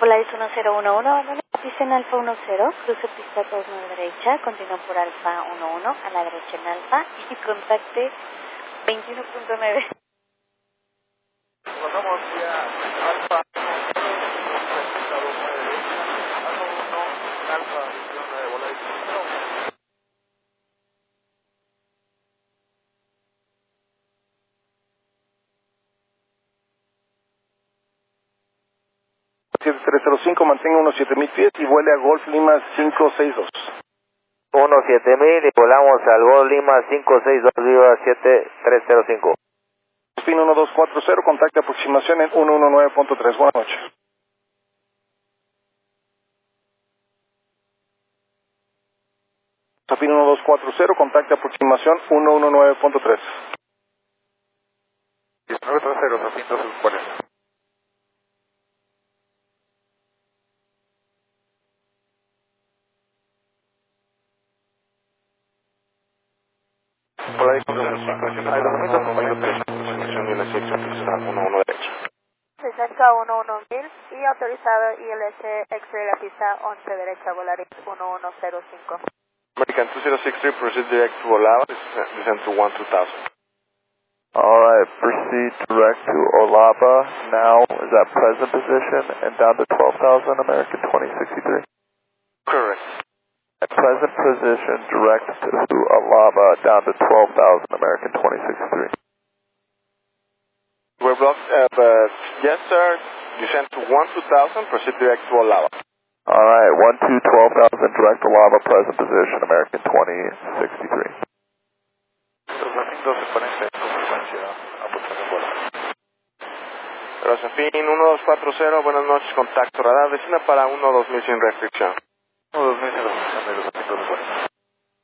Polaris 1011, abandona pista en Alfa 10, cruce pista 29 derecha, continúa por Alfa 11, a la derecha en Alfa y contacte 21.9. Pasamos vía Alfa 1, Alfa 29, Polaris 10. 7305, mantenga unos 7000 pies y vuele a Golf Lima 562. 7000 y volamos al Golf Lima 562, viva 7305. Spin 1240, contacte aproximación en 119.3. Buenas noches. Spin 1240, contacte aproximación 119.3. 1930, Safin 240. Polaris 105, hay documentos compañero 3, aproximación ILS X-ray 11 derecha. Descenso a 11000 y autorizado ILS X-ray la pista 11 derecha, Polaris 1105. American 2063, proceed direct to Olava, descend to 2000. Alright, proceed direct to Olava, now is at present position and down to 12,000, American 2063. Correct. At present position, direct to Olava, down to 12,000, American 2063. We're blocked, yes sir, descend to 2000, proceed direct to Olava. Alright, 12,000, direct to Olava, present position, American 2063. Safin 1240 con frecuencia a puesta en vuelo. Pero Safin 1240, buenas noches, contacto radar, descienda para 12000 sin restricción. 12000 sin